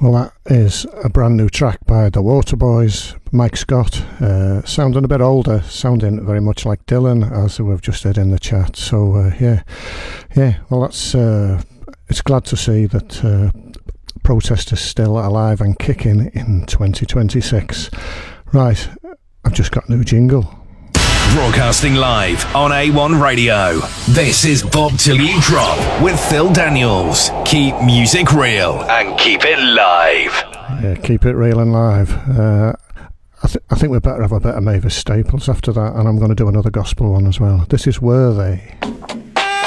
Well, that is a brand new track by the Waterboys, Mike Scott, sounding a bit older, sounding very much like Dylan, as we've just heard in the chat. So, well, that's it's glad to see that protest is still alive and kicking in 2026. Right, I've just got a new jingle. Broadcasting live on A1 Radio. This is Bob Till You Drop with Phil Daniels. Keep music real and keep it live. Yeah, keep it real and live. I think we better have a bit of Mavis Staples after that, and I'm going to do another gospel one as well. This is Worthy.